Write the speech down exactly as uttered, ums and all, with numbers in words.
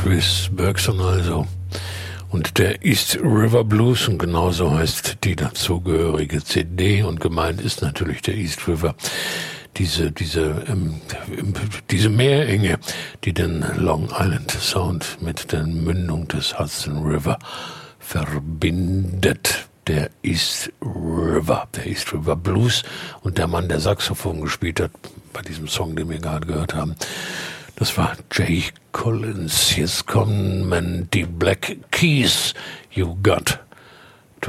Chris Bergson also. Und der East River Blues, und genauso heißt die dazugehörige C D, und gemeint ist natürlich der East River. Diese, diese, ähm, diese Meerenge, die den Long Island Sound mit der Mündung des Hudson River verbindet. Der East River, der East River Blues, und der Mann, der Saxophon gespielt hat bei diesem Song, den wir gerade gehört haben, das war Jay Collins. Jetzt kommen die Black Keys. You got